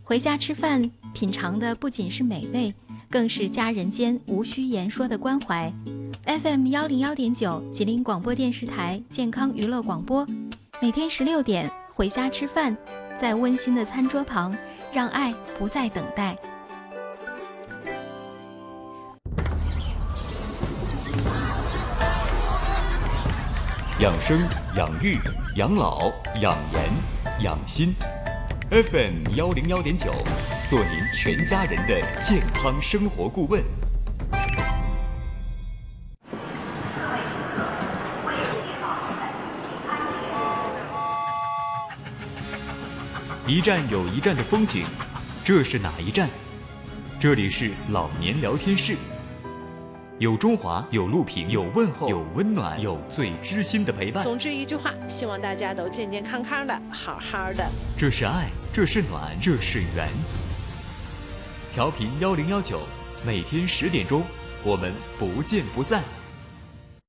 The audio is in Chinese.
回家吃饭，品尝的不仅是美味，更是家人间无需言说的关怀。FM 101.9吉林广播电视台健康娱乐广播，每天16点回家吃饭，在温馨的餐桌旁，让爱不再等待。 养生、养育、养老、养颜、养心。FM 101.9，做您全家人的健康生活顾问。一站有一站的风景，这是哪一站？这里是老年聊天室。有中华，有录屏，有问候，有温暖，有最知心的陪伴。 总之一句话，希望大家都健健康康的，好好的。 这是爱，这是暖，这是缘。调频1019，每天10点钟，我们不见不散。